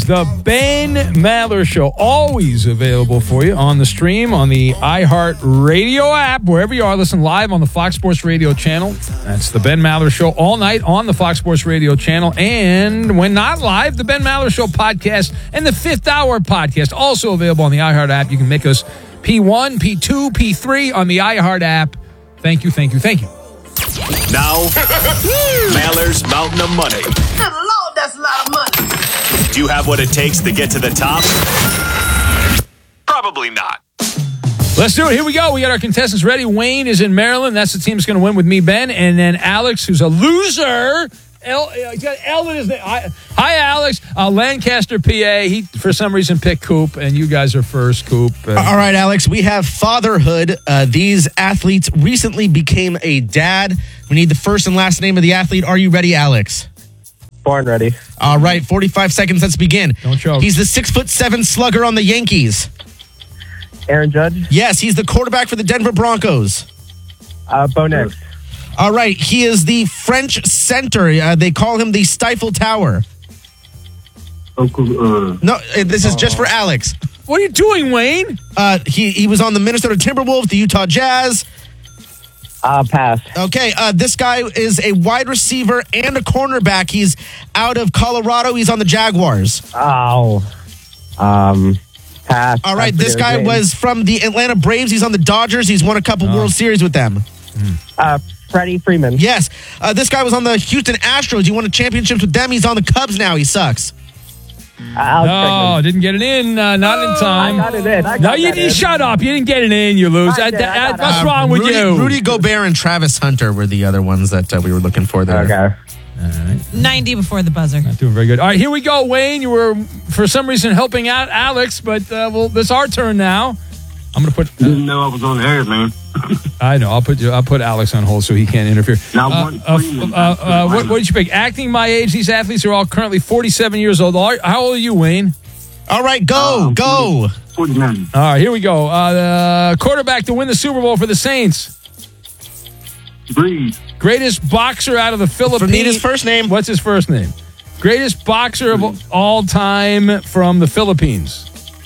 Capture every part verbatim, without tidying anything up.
The Ben Maller Show, always available for you on the stream, on the iHeart Radio app, wherever you are. Listen live on the Fox Sports Radio channel. That's the Ben Maller Show all night on the Fox Sports Radio channel. And when not live, the Ben Maller Show podcast and the Fifth Hour podcast, also available on the iHeart app. You can make us P one, P two, P three on the iHeart app. Thank you, thank you, thank you. Now, Maller's Mountain of Money. Good Lord, that's a lot of money. Do you have what it takes to get to the top? Probably not. Let's do it. Here we go. We got our contestants ready. Wayne is in Maryland. That's the team that's going to win with me, Ben. And then Alex, who's a loser. El, he's got L in his name. Hi, hi Alex. Uh, Lancaster, P A. He, for some reason, picked Coop, and you guys are first, Coop. Uh, All right, Alex. We have fatherhood. Uh, these athletes recently became a dad. We need the first and last name of the athlete. Are you ready, Alex? Born ready. All right, forty-five seconds. Let's begin. Don't choke. He's the six foot seven slugger on the Yankees. Aaron Judge. Yes, he's the quarterback for the Denver Broncos. Uh, Bo Nix. All right, he is the French center. Uh, they call him the Stifle Tower. Uncle, uh, No, uh, this is just for Alex. what are you doing, Wayne? Uh, he he was on the Minnesota Timberwolves, the Utah Jazz. uh, pass. Okay, uh, this guy is a wide receiver and a cornerback. He's out of Colorado. He's on the Jaguars. Oh. Um, pass. All right, I this forget guy his name. was from the Atlanta Braves. He's on the Dodgers. He's won a couple World Series with them. Uh, Freddie Freeman. Yes, uh, this guy was on the Houston Astros. He won a championship with them. He's on the Cubs now. He sucks. Uh, Alex No, Bregman. didn't get it in. Uh, not in time. I got it in. I got No, you, that you in. shut up. You didn't get it in. You lose. I Uh, did. that- I got what's it. wrong with Rudy, you? Rudy Gobert and Travis Hunter were the other ones that uh, we were looking for there. Okay. ninety before the buzzer. Not doing very good. All right, here we go, Wayne. You were, for some reason, helping out Alex, but uh, well, it's our turn now. I'm going to put... Didn't know I was on the air, man. I know. I'll put you. I'll put Alex on hold so he can't interfere. Now, Uh, one uh, Freeman. uh, uh, what, what did you pick? Acting my age. These athletes are all currently forty-seven years old. Are- How old are you, Wayne? All right, go, Um, go. forty-nine. All right, here we go. Uh, the quarterback to win the Super Bowl for the Saints. Breeze. Greatest boxer out of the Philippines. Need his first name. What's his first name? Greatest boxer of all time from the Philippines.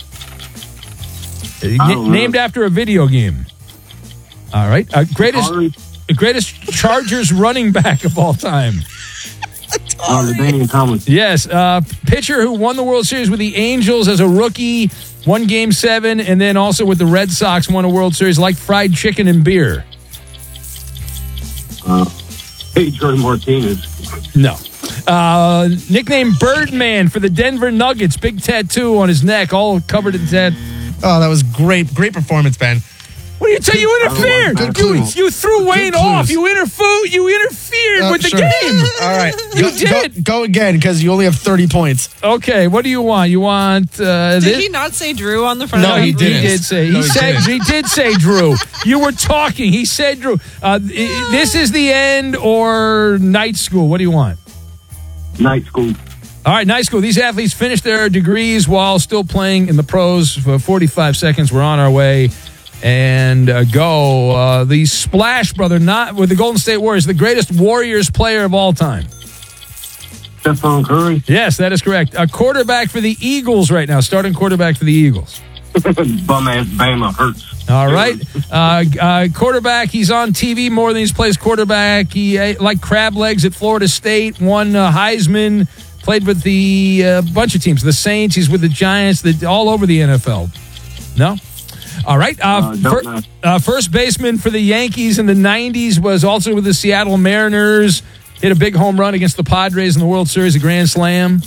Uh, don't n- know. named after a video game. All right. Uh, greatest Atari. greatest Chargers running back of all time. Uh, LaDainian Thomas. Yes. Uh, pitcher who won the World Series with the Angels as a rookie, won Game seven, and then also with the Red Sox won a World Series, like fried chicken and beer. Uh, Pedro Martinez. No. Uh, nicknamed Birdman for the Denver Nuggets. Big tattoo on his neck, all covered in tat. Oh, that was great. Great performance, Ben. What do you tell you interfered? Good You, clues. you threw Wayne clues. off. You interfu- You interfered Uh, with the sure. game. All right. You go, did. Go, go again because you only have thirty points. Okay, what do you want? You want uh, Did this? he not say Drew on the front? No, of he the- didn't. He did say. He No, he said. didn't. He did say Drew. You were talking. He said Drew. Uh, i- this is the end or night school. What do you want? Night school. All right, night school. These athletes finished their degrees while still playing in the pros for forty-five seconds. We're on our way. And uh, go. Uh, the Splash Brother, not with the Golden State Warriors, the greatest Warriors player of all time. Stephon Curry. Yes, that is correct. A quarterback for the Eagles right now, starting quarterback for the Eagles. Bum ass Bama hurts. All right. Uh, uh, quarterback, he's on T V more than he's plays quarterback. He, uh, like crab legs at Florida State, won uh, Heisman, played with the uh, bunch of teams, the Saints, he's with the Giants, the, all over the N F L. No? All right. Uh, Uh, don't fir- know. uh, first baseman for the Yankees in the nineties was also with the Seattle Mariners. Hit a big home run against the Padres in the World Series, a grand slam.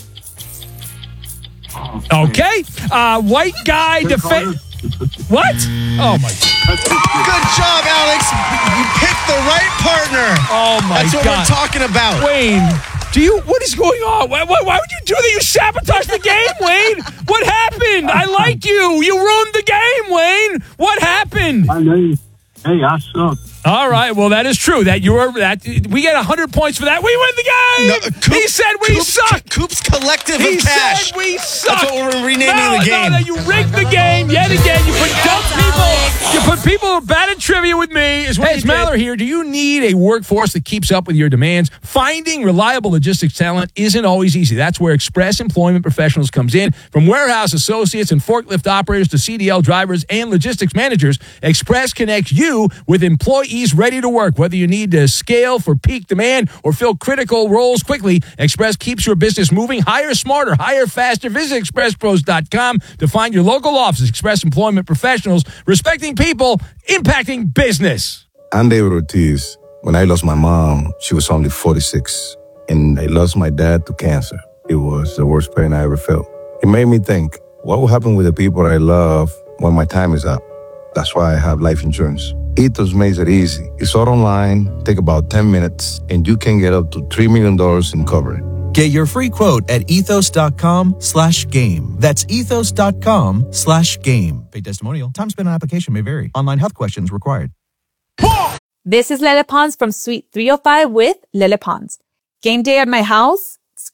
Okay. Uh, white guy defend. What? Oh my! Good job, Alex. You picked the right partner. Oh my That's what God! we're talking about. Wayne, do you? What is going on? Why, why, why would you do that? You sabotaged the game, Wayne. What happened? I like you. You ruined the game, Wayne. What happened? I know you. Hey, I suck. All right. Well, that is true. That you were that we get a hundred points for that. We win the game. No, Coop- he said we Coop- suck. Coop's He collective He of cash. said we suck. That's what we're renaming no, the game. No, no, you rigged the game yet again. You put dumb people. You put people who are bad at trivia with me. Is what hey, it's Maller here. Do you need a workforce that keeps up with your demands? Finding reliable logistics talent isn't always easy. That's where Express Employment Professionals comes in. From warehouse associates and forklift operators to C D L drivers and logistics managers, Express connects you with employees ready to work. Whether you need to scale for peak demand or fill critical roles quickly, Express keeps your business moving. Hire smarter, hire faster. Visit express pros dot com to find your local office. Express Employment Professionals, respecting people, impacting business. I'm David Ortiz. When I lost my mom, she was only forty-six, and I lost my dad to cancer. It was the worst pain I ever felt. It made me think, what will happen with the people I love when my time is up? That's why I have life insurance. Ethos makes it easy. It's all online, take about ten minutes, and you can get up to three million dollars in coverage. Get your free quote at ethos.com slash game. That's ethos.com slash game. Paid testimonial. Time spent on application may vary. Online health questions required. This is Lele Pons from Suite three oh five with Lele Pons. Game day at my house?